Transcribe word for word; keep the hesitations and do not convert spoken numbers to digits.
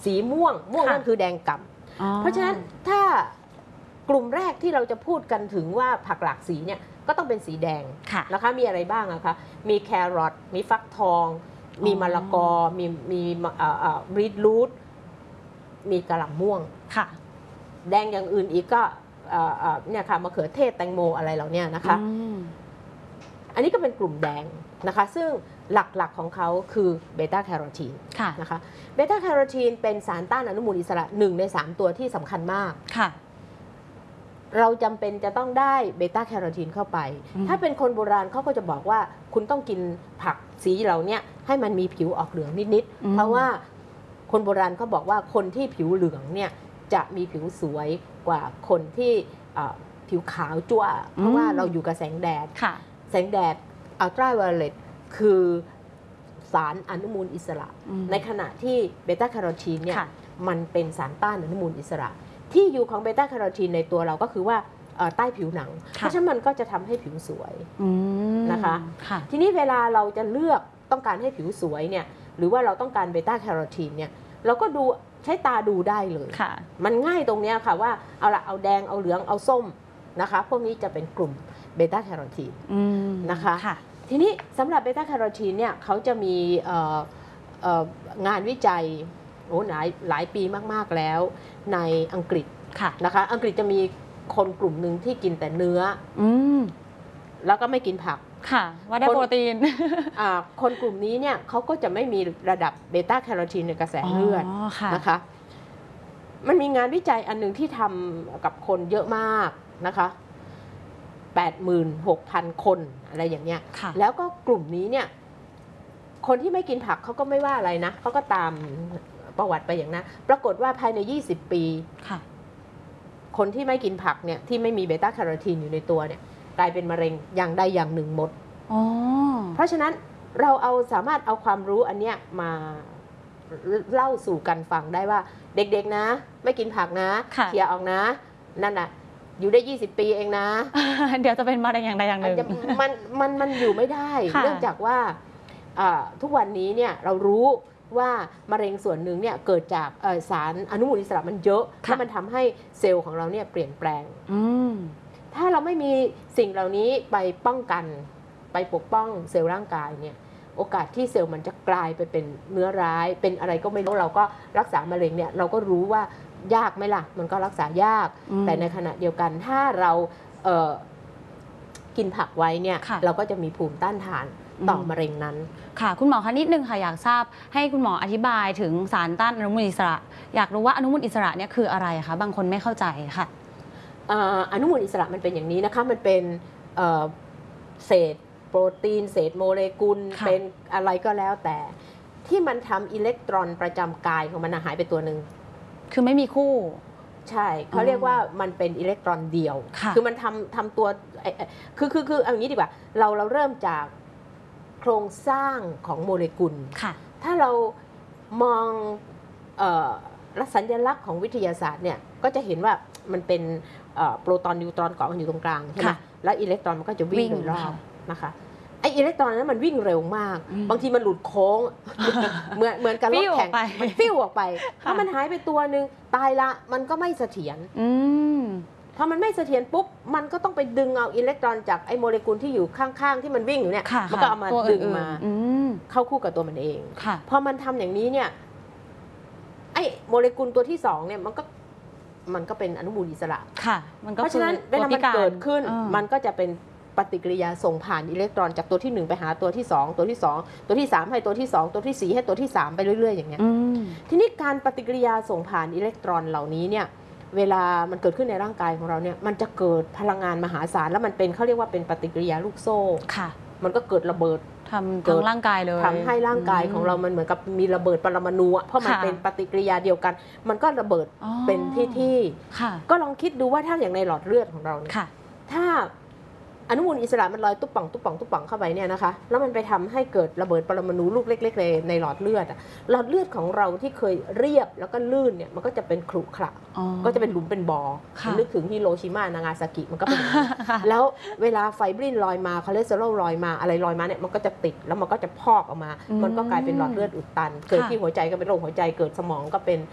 สีม่วงม่วงนั่นคือแดงก่ำเพราะฉะนั้นถ้ากลุ่มแรกที่เราจะพูดกันถึงว่าผักหลากสีเนี่ยก็ต้องเป็นสีแดงนะคะมีอะไรบ้างอะคะมีแครอทมีฟักทองมีมะละกอมีมีบรีทรูทมีกระหล่ำม่วงแดงอย่างอื่นอีกก็เนี่ยค่ะมะเขือเทศแตงโมอะไรเหล่านี้นะคะอันนี้ก็เป็นกลุ่มแดงนะคะซึ่งหลักๆของเขาคือเบต้าแคโรทีนนะคะเบต้าแคโรทีนเป็นสารต้านอนุมูลอิสระหนึ่งในสามตัวที่สำคัญมากเราจำเป็นจะต้องได้เบต้าแคโรทีนเข้าไปถ้าเป็นคนโบราณเขาก็จะบอกว่าคุณต้องกินผักสีเหล่านี้ให้มันมีผิวออกเหลืองนิดๆเพราะว่าคนโบราณเขาบอกว่าคนที่ผิวเหลืองเนี่ยจะมีผิวสวยกว่าคนที่ผิวขาวจั่วเพราะว่าเราอยู่กับแสงแดดแสงแดดอัลตราไวโอเลตคือสารอนุมูลอิสระในขณะที่เบต้าแคโรทีนเนี่ยมันเป็นสารต้านอนุมูลอิสระที่อยู่ของเบต้าแคโรทีนในตัวเราก็คือว่าใต้ผิวหนังเพราะฉะนั้นมันก็จะทำให้ผิวสวยนะคะทีนี้เวลาเราจะเลือกต้องการให้ผิวสวยเนี่ยหรือว่าเราต้องการเบต้าแคโรทีนเนี่ยเราก็ดูใช้ตาดูได้เลยมันง่ายตรงนี้ค่ะว่าเอาละเอาแดงเอาเหลืองเอาส้มนะคะพวกนี้จะเป็นกลุ่มเบต้าแคโรทีนนะคะทีนี้สำหรับเบต้าแคโรทีนเนี่ยเขาจะมีงานวิจัยโอ้หลายหลายปีมากๆแล้วในอังกฤษนะคะอังกฤษจะมีคนกลุ่มหนึ่งที่กินแต่เนื้อแล้วก็ไม่กินผักค่ะว่าได้โปรตีนคนกลุ่มนี้เนี่ยเขาก็จะไม่มีระดับเบต้าแคโรทีนในกระแสเลือดนะคะมันมีงานวิจัยอันหนึ่งที่ทำกับคนเยอะมากนะคะแปดหมื่นหกพันคนอะไรอย่างเงี้ยแล้วก็กลุ่มนี้เนี่ยคนที่ไม่กินผักเขาก็ไม่ว่าอะไรนะเขาก็ตามประวัติไปอย่างนั้นปรากฏว่าภายในยี่สิบปีคนที่ไม่กินผักเนี่ยที่ไม่มีเบต้าแคโรทีนอยู่ในตัวเนี่ยกลายเป็นมะเร็งอย่างใดอย่างหนึ่งหมดเพราะฉะนั้นเราเอาสามารถเอาความรู้อันเนี้ยมาเล่าสู่กันฟังได้ว่าเด็กๆนะไม่กินผักนะเขี่ยออกนะนั่นน่ะอยู่ได้ยี่สิบปีเองนะเดี๋ยวจะเป็นมะเร็งอย่างใดอย่างหนึ่งมันมันมันอยู่ไม่ได้เนื่องจากว่าทุกวันนี้เนี่ยเรารู้ว่ามะเร็งส่วนหนึ่งเนี่ยเกิดจากสารอนุมูลอิสระมันเยอะแล้วมันทำให้เซลล์ของเราเนี่ยเปลี่ยนแปลงถ้าเราไม่มีสิ่งเหล่านี้ไปป้องกันไปปกป้องเซลล์ร่างกายเนี่ยโอกาสที่เซลล์มันจะกลายไปเป็นเนื้อร้ายเป็นอะไรก็ไม่รู้เราก็รักษามะเร็งเนี่ยเราก็รู้ว่ายากไหมล่ะมันก็รักษายากแต่ในขณะเดียวกันถ้าเราเอ่อกินผักไว้เนี่ยเราก็จะมีภูมิต้านทานต่อมะเร็งนั้นค่ะคุณหมอคะนิดนึงค่ะอยากทราบให้คุณหมออธิบายถึงสารต้านอนุมูลอิสระอยากรู้ว่าอนุมูลอิสระเนี่ยคืออะไรคะบางคนไม่เข้าใจค่ะอนุมูลอิสระมันเป็นอย่างนี้นะคะมันเป็นเศษโปรตีนเศษโมเลกุลเป็นอะไรก็แล้วแต่ที่มันทำอิเล็กตรอนประจำกายของมันหายไปตัวหนึ่งคือไม่มีคู่ใช่เขาเรียกว่ามันเป็นอิเล็กตรอนเดียวคือมันทำทำตัวคือคือคือเอาอย่างนี้ดีกว่าเราเราเริ่มจากโครงสร้างของโมเลกุลถ้าเรามองสัญลักษณ์ของวิทยาศาสตร์เนี่ยก็จะเห็นว่ามันเป็นโปรตอนนิวตรอนเกาะกันอยู่ตรงกลางใช่ไหมแล้วอิเล็กตรอนมันก็จะวิ่งโดยรอบนะคะไออิเล็กตรอนนั้นมันวิ่งเร็วมากบางทีมันหลุดโค้งเหมือนเหมือนกับรถแข่งมันฟิวออกไปถ้ามันหายไปตัวหนึ่งตายละมันก็ไม่เสถียรพอมันไม่เสถียรปุ๊บมันก็ต้องไปดึงเอาอิเล็กตรอนจากไอโมเลกุลที่อยู่ข้างๆที่มันวิ่งอยู่เนี่ยมันก็เอามาดึงมาเข้าคู่กับตัวมันเองพอมันทำอย่างนี้เนี่ยไอโมเลกุลตัวที่สองเนี่ยมันก็มันก็เป็นอนุมูลอิสระเพราะฉะนั้นเวลามันเกิดขึ้นมันก็จะเป็นปฏิกิริยาส่งผ่านอิเล็กตรอนจากตัวที่หนึ่งไปหาตัวที่สองตัวที่สองตัวที่สามให้ตัวที่สองตัวที่สี่ให้ตัวที่สามไปเรื่อยๆอย่างเงี้ยทีนี้การปฏิกิริยาส่งผ่านอิเล็กตรอนเหล่านี้เนี่ยเวลามันเกิดขึ้นในร่างกายของเราเนี่ยมันจะเกิดพลังงานมหาศาลแล้วมันเป็นเขาเรียกว่าเป็นปฏิกิริยาลูกโซ่ค่ะมันก็เกิดระเบิดทำทั้งร่างกายเลยทำให้ร่างกายของเรามันเหมือนกับมีระเบิดปรมาณูเพราะมันเป็นปฏิกิริยาเดียวกันมันก็ระเบิดเป็นที่ๆก็ลองคิดดูว่าถ้าอย่างในหลอดเลือดของเราเนี่ยถ้าอนุมูลอิสระมันลอยตุ๊บป่องตุ๊บป่องตุ๊บป่องเข้าไปเนี่ยนะคะแล้วมันไปทำให้เกิดระเบิดปรมาณูลูกเล็กๆในในหลอดเลือดหลอดเลือดของเราที่เคยเรียบแล้วก็ลื่นเนี่ยมันก็จะเป็นขรุขระก็จะเป็นหลุมเป็นบ่อนึกถึงฮิโรชิมานางาซากิมันก็เป็นแล้วเวลาไฟบรินลอยมาคอเลสเตอรอลลอยมาอะไรลอยมาเนี่ยมันก็จะติดแล้วมันก็จะพอกออกมามันก็กลายเป็นหลอดเลือดอุดตันเกิดที่หัวใจก็เป็นโรคหัวใจเกิดสมองก็เป็น